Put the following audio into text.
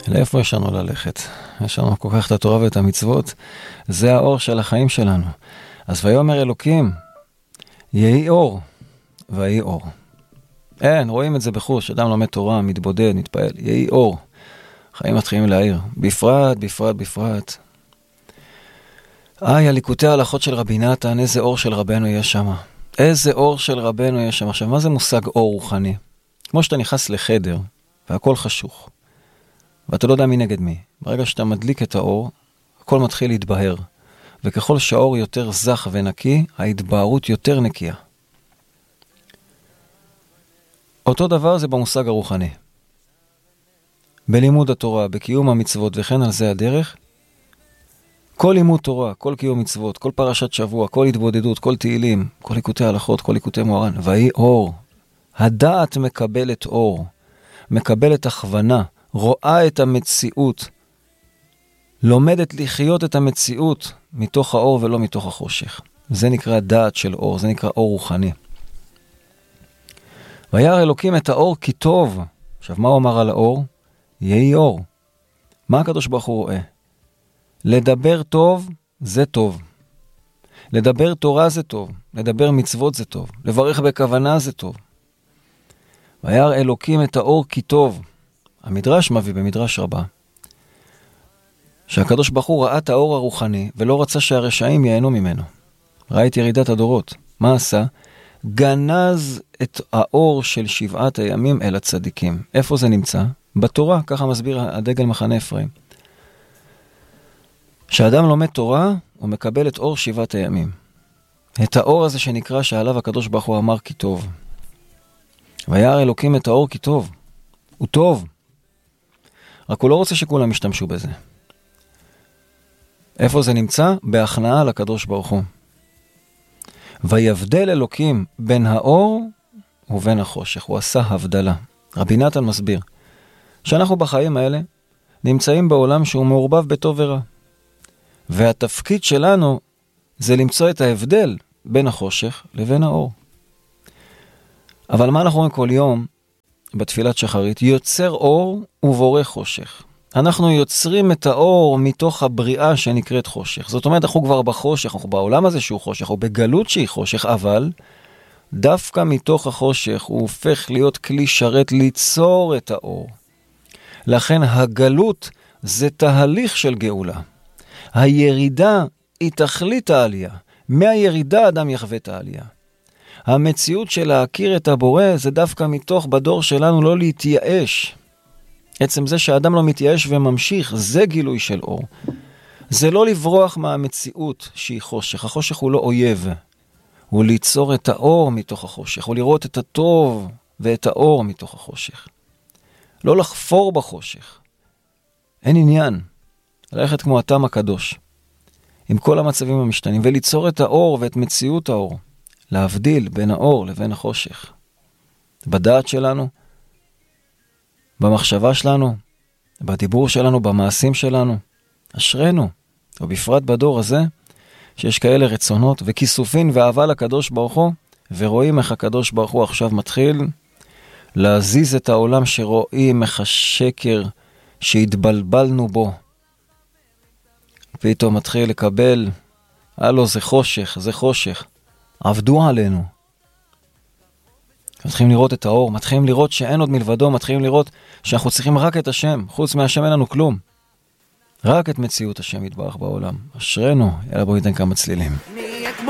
לאיפה יש לנו ללכת? יש לנו כל כך את התורה ואת המצוות, זה האור של החיים שלנו. אז ויאמר אלוקים, יהי אור, ויהי אור. אין, רואים את זה בחוש, אדם לומד תורה, מתבודד, מתפעל, יהי אור. חיים מתחילים להעיר, בפרט. הליקוטי ההלכות של רבי נתן, איזה אור של רבנו יש שם. איזה אור של רבנו יש שם. עכשיו, מה זה מושג אור רוחני? כמו שאתה נכנס לחדר, והכל חשוך, ואתה לא יודע מי נגד מי. ברגע שאתה מדליק את האור, הכל מתחיל להתבהר. וככל שהאור יותר זך ונקי, ההתבהרות יותר נקייה. אותו דבר זה במושג הרוחני. בלימוד התורה, בקיום המצוות וכן על זה הדרך, כל לימוד תורה, כל קיום מצוות, כל פרשת שבוע, כל התבודדות, כל תהילים, כל ליקוטי הלכות, כל ליקוטי מוהר"ן, ויהי אור. הדעת מקבלת אור, מקבלת הכוונה, רואה את המציאות, לומדת לחיות את המציאות מתוך האור ולא מתוך החושך. זה נקרא דעת של אור, זה נקרא אור רוחני. וירא אלוקים את האור כי טוב. עכשיו, מה הוא אמר על האור? יהי אור. מה הקדוש ברוך הוא רואה? לדבר טוב זה טוב. לדבר תורה זה טוב. לדבר מצוות זה טוב. לברך בכוונה זה טוב. וירא אלוקים את האור כי טוב. המדרש מביא במדרש רבה, שהקדוש ברוך הוא ראה את האור הרוחני, ולא רצה שהרשעים ייהנו ממנו. ראה את ירידת הדורות. מה עשה? גנז את האור של 7 הימים אל הצדיקים. איפה זה נמצא? בתורה, ככה מסביר הדגל מחנה אפרים. כשאדם לומד תורה, הוא מקבל את אור 7 הימים. את האור הזה שנקרא שעליו הקדוש ברוך הוא אמר כי טוב. וירא אלוקים את האור כי טוב. הוא טוב. רק הוא לא רוצה שכולם ישתמשו בזה. איפה זה נמצא? בהכנעה לקדוש ברוך הוא. ויבדל אלוקים בין האור ובין החושך. הוא עשה הבדלה. רבי נתן מסביר שאנחנו בחיים האלה נמצאים בעולם שהוא מעורבב בטוב ורע. והתפקיד שלנו זה למצוא את ההבדל בין החושך לבין האור. אבל מה אנחנו רואים כל יום בתפילת שחרית? יוצר אור ובורא חושך. אנחנו יוצרים את האור מתוך הבריאה שנקראת חושך. זאת אומרת, אנחנו כבר בחושך, אנחנו בעולם הזה שהוא חושך, או בגלות שהיא חושך, אבל דווקא מתוך החושך הוא הופך להיות כלי שרת ליצור את האור. לכן הגלות זה תהליך של גאולה. הירידה היא תכלית העלייה. מהירידה אדם יחווה את העלייה. המציאות של להכיר את הבורא זה דווקא מתוך בדור שלנו לא להתייאש. עצם זה שהאדם לא מתייאש וממשיך, זה גילוי של אור. זה לא לברוח מהמציאות שהיא חושך. החושך הוא לא אויב. הוא ליצור את האור מתוך החושך. הוא לראות את הטוב ואת האור מתוך החושך. לא לחפור בחושך. אין עניין. ללכת כמו התם הקדוש. עם כל המצבים המשתנים. וליצור את האור ואת מציאות האור. להבדיל בין האור לבין החושך. בדעת שלנו, במחשבה שלנו, בדיבור שלנו, במעשים שלנו. אשרנו, ובפרט בדור הזה, שיש כאלה רצונות וכיסופין ואהבה לקדוש ברוך הוא, ורואים איך הקדוש ברוך הוא עכשיו מתחיל להזיז את העולם שרואים איך השקר שהתבלבלנו בו. פתאום מתחיל לקבל, הלו זה חושך, זה חושך. עבדו עלינו. מתחילים לראות את האור, מתחילים לראות שאין עוד מלבדו, מתחילים לראות שאנחנו צריכים רק את השם, חוץ מהשם אין לנו כלום. רק את מציאות השם יתברך בעולם. אשרנו, יאללה בואו ניתן כמה צלילים.